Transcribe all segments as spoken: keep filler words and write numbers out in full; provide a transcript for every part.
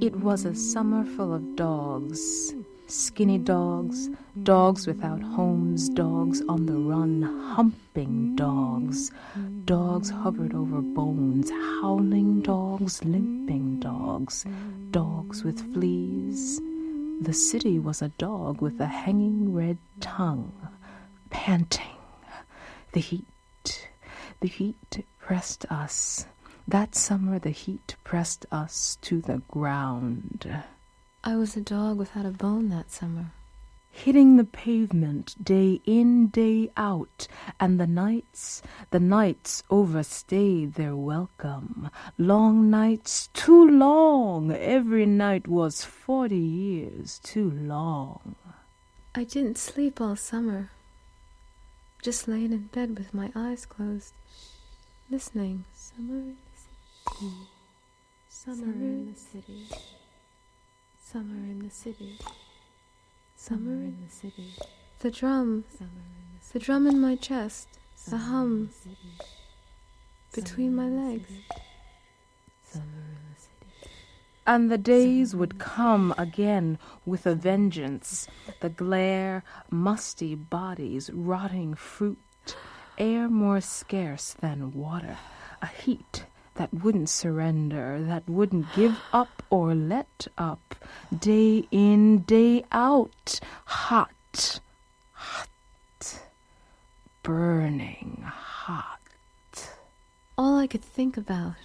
It was a summer full of dogs. Skinny dogs, dogs without homes, dogs on the run, humping dogs. Dogs hovered over bones, howling dogs, limping dogs, dogs with fleas. The city was a dog with a hanging red tongue, panting. The heat, the heat pressed us. That summer the heat pressed us to the ground. I was a dog without a bone that summer. Hitting the pavement day in, day out, and the nights, the nights overstayed their welcome. Long nights, too long. Every night was forty years too long. I didn't sleep all summer. Just laid in bed with my eyes closed, listening. Summer in the city. Summer in the city. Summer in the city. Summer in the city. The drum. The drum in my chest. The hum between my legs. Summer in the city. And the days would come again with a vengeance. The glare, musty bodies, rotting fruit, air more scarce than water, a heat that wouldn't surrender, that wouldn't give up or let up, day in, day out, hot, hot, burning hot. All I could think about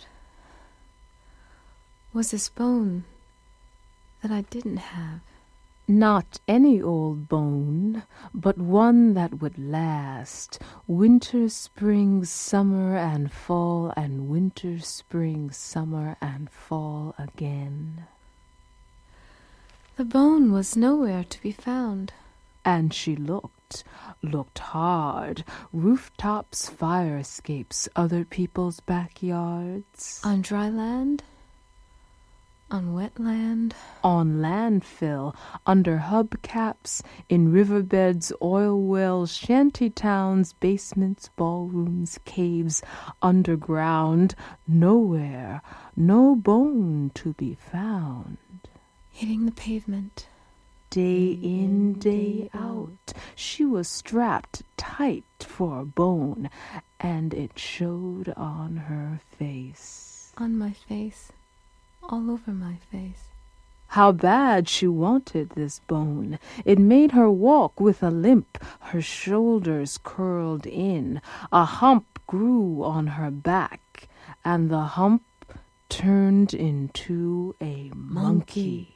was this bone that I didn't have. Not any old bone, but one that would last. Winter, spring, summer, and fall, and winter, spring, summer, and fall again. The bone was nowhere to be found. And she looked, looked hard. Rooftops, fire escapes, other people's backyards. On dry land? On wet land? On landfill, under hubcaps, in riverbeds, oil wells, shanty towns, basements, ballrooms, caves, underground, nowhere, no bone to be found. Hitting the pavement. Day in, day out, she was strapped tight for a bone, and it showed on her face. On my face. All over my face. How bad she wanted this bone. It made her walk with a limp, her shoulders curled in. A hump grew on her back, and the hump turned into a monkey.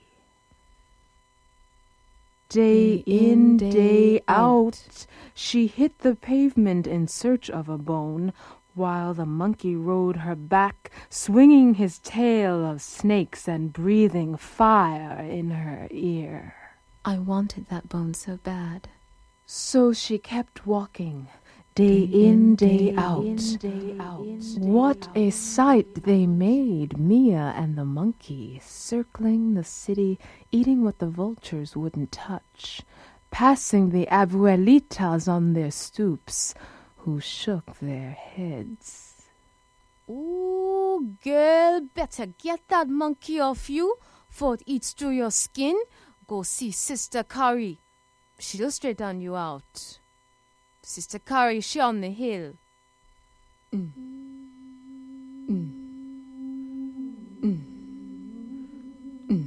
Day in, day out, she hit the pavement in search of a bone, while the monkey rode her back, swinging his tail of snakes and breathing fire in her ear. I wanted that bone so bad. So she kept walking, day in, day out. What a sight they made, Mia and the monkey, circling the city, eating what the vultures wouldn't touch, passing the abuelitas on their stoops, who shook their heads. Ooh, girl, better get that monkey off you, for it eats through your skin. Go see Sister Carrie. She'll straighten you out. Sister Carrie, she on the hill. Mm. Mm. Mm. Mm.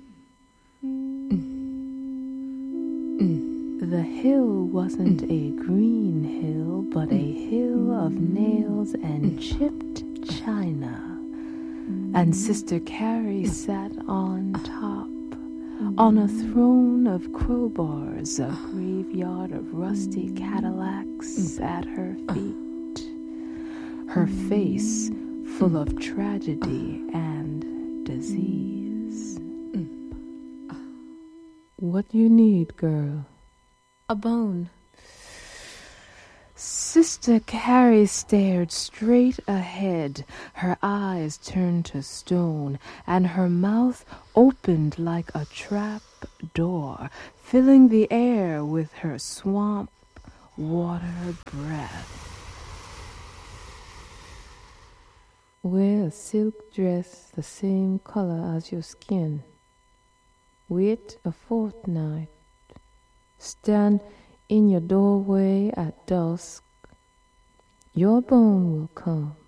Mm. The hill wasn't a green hill, but a hill of nails and chipped china. And Sister Carrie sat on top, on a throne of crowbars, a graveyard of rusty Cadillacs at her feet. Her face full of tragedy and disease. What you need, girl? A bone. Sister Carrie stared straight ahead, her eyes turned to stone, and her mouth opened like a trap door, filling the air with her swamp water breath. Wear a silk dress the same color as your skin. Wait a fortnight. Stand in your doorway at dusk. Your bone will come.